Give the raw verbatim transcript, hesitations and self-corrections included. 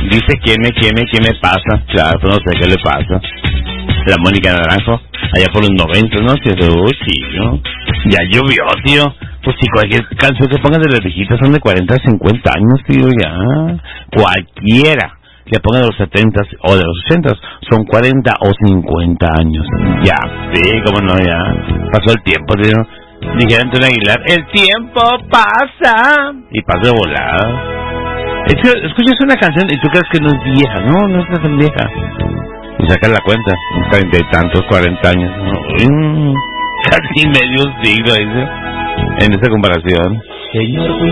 Dice quién me, quién me, quién me pasa. Claro, pues no sé qué le pasa. La Mónica Naranjo, allá por los noventa, ¿no? Que uy, sí, ¿no? Ya llovió, tío. Pues si cualquier canción que pongas de las viejitas son de cuarenta a cincuenta años, tío, ya. Cualquiera que ponga de los setenta o de los ochenta son cuarenta o cincuenta años. Ya, sí, cómo no, ya. Pasó el tiempo, tío. Dijera Antonio Aguilar, el tiempo pasa. Y pasa de volada. Es que escuchas una canción y tú crees que no es vieja. No, no es tan vieja. Y sacas la cuenta, treinta y tantos, cuarenta años. Mm, casi medio siglo, dice, en esa comparación. Señor